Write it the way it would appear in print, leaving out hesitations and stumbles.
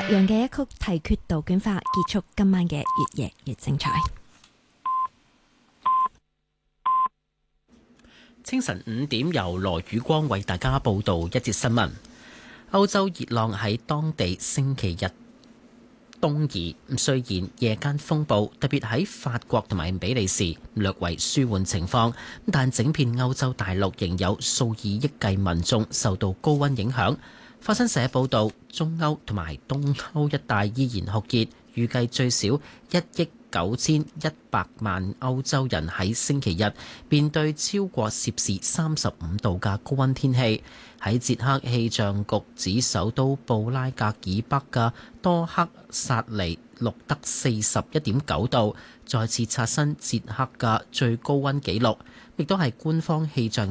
樣嘅一曲提缺杜鵑花，結束今晚嘅越夜越精彩。 清晨5點，由羅宇光為大家報道一節新聞。歐洲熱浪喺當地星期日東移，雖然夜間風暴特別喺法國同埋比利時略為舒緩情況，但整片歐洲大陸仍有數以億計民眾受到高溫影響。法新社報導，中歐同埋東歐一帶依然酷熱，預計最少1億9100萬歐洲人喺星期日面對超過攝氏35度嘅高溫天氣。喺捷克氣象局指首都布拉格以北嘅多克薩尼錄得41.9度，再次刷新捷克嘅最高溫紀錄，亦都係官方氣象